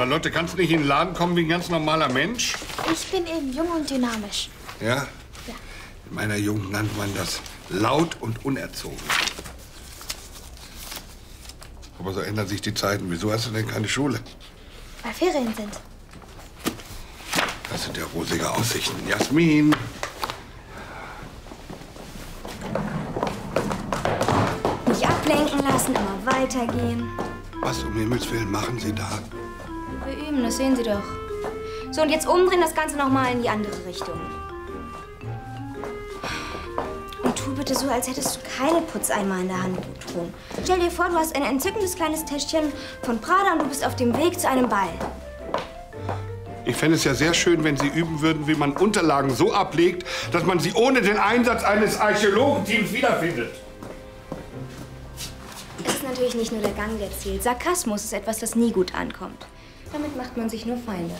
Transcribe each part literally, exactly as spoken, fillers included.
Charlotte, kannst du nicht in den Laden kommen wie ein ganz normaler Mensch? Ich bin eben jung und dynamisch. Ja? Ja. In meiner Jugend nannte man das laut und unerzogen. Aber so ändern sich die Zeiten. Wieso hast du denn keine Schule? Weil Ferien sind. Das sind ja rosige Aussichten. Jasmin! Nicht ablenken lassen, immer weitergehen. Was um Himmels Willen machen Sie da? Wir üben, das sehen Sie doch. So, und jetzt umdrehen das Ganze noch mal in die andere Richtung. Und tu bitte so, als hättest du keine Putzeimer in der Hand, Gudrun. Stell dir vor, du hast ein entzückendes kleines Täschchen von Prada und du bist auf dem Weg zu einem Ball. Ich fände es ja sehr schön, wenn Sie üben würden, wie man Unterlagen so ablegt, dass man sie ohne den Einsatz eines Archäologenteams wiederfindet. Es ist natürlich nicht nur der Gang, der zählt. Sarkasmus ist etwas, das nie gut ankommt. Damit macht man sich nur Feinde.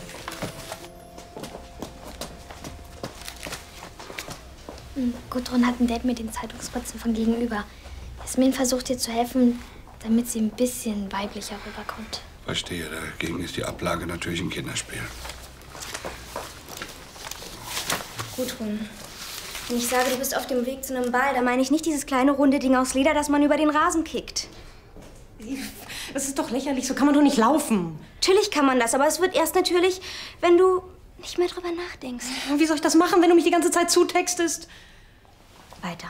Gudrun hat ein Date mit den Zeitungspratzen von gegenüber. Jasmin versucht ihr zu helfen, damit sie ein bisschen weiblicher rüberkommt. Verstehe, dagegen ist die Ablage natürlich ein Kinderspiel. Gudrun, wenn ich sage, du bist auf dem Weg zu einem Ball, da meine ich nicht dieses kleine runde Ding aus Leder, das man über den Rasen kickt. Das ist doch lächerlich, so kann man doch nicht laufen. Natürlich kann man das, aber es wird erst natürlich, wenn du nicht mehr drüber nachdenkst. Wie soll ich das machen, wenn du mich die ganze Zeit zutextest? Weiter.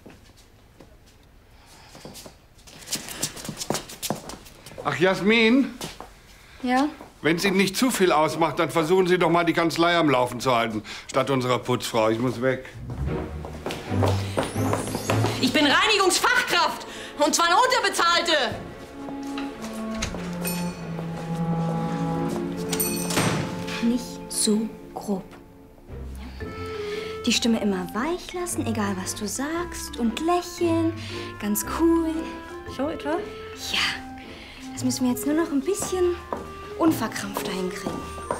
Ach, Jasmin? Ja? Wenn es Ihnen nicht zu viel ausmacht, dann versuchen Sie doch mal, die Kanzlei am Laufen zu halten, statt unserer Putzfrau. Ich muss weg. Ich bin Reinigungsfachkraft, und zwar eine Unterbezahlte. Nicht so grob. Ja? Die Stimme immer weich lassen, egal was du sagst, und lächeln, ganz cool. So etwa? Ja, das müssen wir jetzt nur noch ein bisschen unverkrampfter hinkriegen.